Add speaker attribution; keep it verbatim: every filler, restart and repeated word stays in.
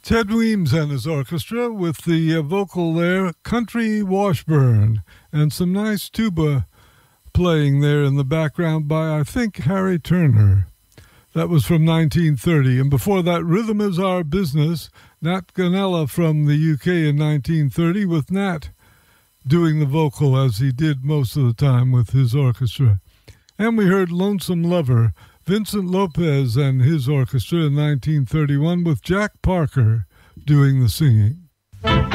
Speaker 1: Ted Weems and his orchestra with the uh, vocal there, Country Washburn, and some nice tuba playing there in the background by, I think, Harry Turner. That was from nineteen thirty. And before that, Rhythm is Our Business, Nat Gonella from the U K in nineteen thirty, with Nat doing the vocal as he did most of the time with his orchestra. And we heard Lonesome Lover, Vincent Lopez and his orchestra in nineteen thirty-one with Jack Parker doing the singing.